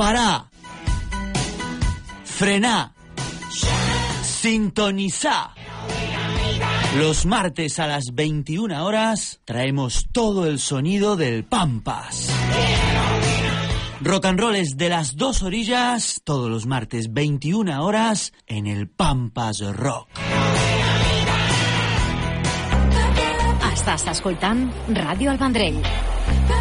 Pará. Frená. Sintonizá. Los martes a las 21 horas traemos todo el sonido del Pampas. Rock and roll es de las dos orillas, todos los martes 21 horas en el Pampas Rock. Estàs escoltant Ràdio El Vendrell.